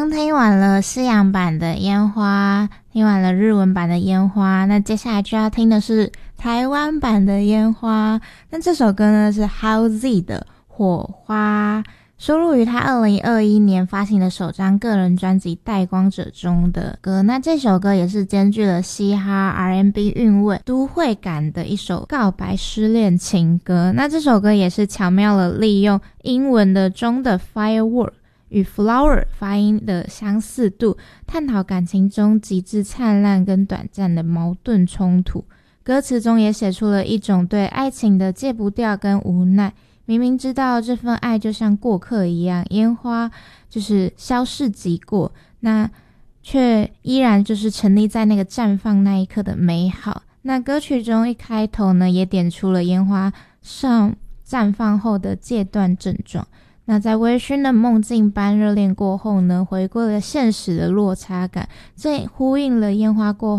刚听完了西洋版的烟花，听完了日文版的烟花，那接下来就要听的是台湾版的烟花。那这首歌呢是 How Z 的火花，收录于他2021年发行的首张个人专辑《带光者》中的歌。那这首歌也是兼具了嘻哈 R&B 韵味都会感的一首告白失恋情歌。那这首歌也是巧妙地利用英文的中的 firework 与 flower 发音的相似度，探讨感情中极致灿烂跟短暂的矛盾冲突。歌词中也写出了一种对爱情的戒不掉跟无奈，明明知道这份爱就像过客一样，烟花就是消逝即过，那却依然就是沉溺在那个绽放那一刻的美好。那歌曲中一开头呢，也点出了烟花上绽放后的戒断症状。那在微醺的梦境般热恋过后呢，回归了现实的落差感，这呼应了烟花过后